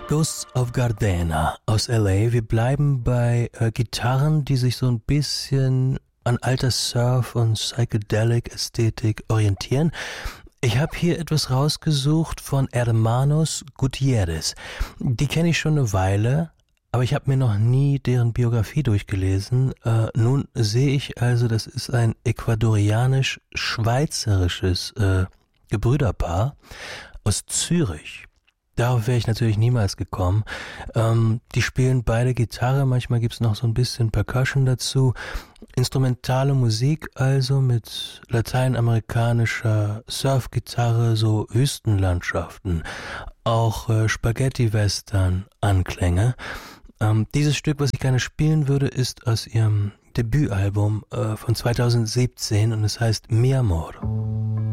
Ghosts of Gardena aus L.A. Wir bleiben bei Gitarren, die sich so ein bisschen an alter Surf- und Psychedelic-Ästhetik orientieren. Ich habe hier etwas rausgesucht von Hermanos Gutierrez. Die kenne ich schon eine Weile, aber ich habe mir noch nie deren Biografie durchgelesen. Nun sehe ich also, das ist ein ecuadorianisch-schweizerisches Gebrüderpaar aus Zürich. Darauf wäre ich natürlich niemals gekommen. Die spielen beide Gitarre, manchmal gibt's noch so ein bisschen Percussion dazu. Instrumentale Musik also mit lateinamerikanischer Surfgitarre, so Wüstenlandschaften, auch Spaghetti-Western-Anklänge. Dieses Stück, was ich gerne spielen würde, ist aus ihrem Debütalbum von 2017 und es heißt Mi Amor.